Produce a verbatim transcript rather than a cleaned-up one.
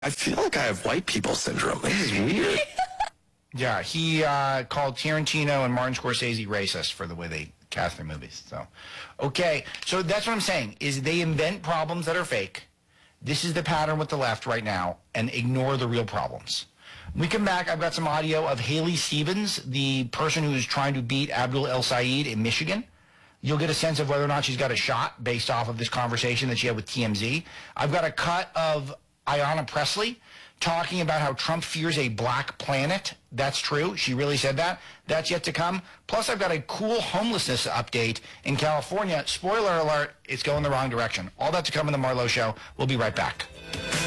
I feel like I have white people syndrome. This is weird. Yeah, he uh, called Tarantino and Martin Scorsese racist for the way they cast their movies. So, okay, so that's what I'm saying, is they invent problems that are fake. This is the pattern with the left right now, and ignore the real problems. When we come back, I've got some audio of Haley Stevens, the person who is trying to beat Abdul El Sayed in Michigan. You'll get a sense of whether or not she's got a shot based off of this conversation that she had with T M Z. I've got a cut of Ayanna Pressley talking about how Trump fears a black planet. That's true. She really said that. That's yet to come. Plus, I've got a cool homelessness update in California. Spoiler alert, it's going the wrong direction. All that to come in the Marlowe Show. We'll be right back.